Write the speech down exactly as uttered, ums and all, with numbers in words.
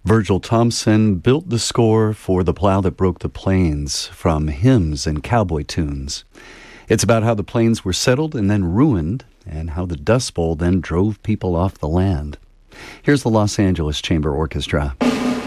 Virgil Thompson built the score for The Plow That Broke the Plains from hymns and cowboy tunes. It's about how the plains were settled and then ruined, and how the Dust Bowl then drove people off the land. Here's the Los Angeles Chamber Orchestra.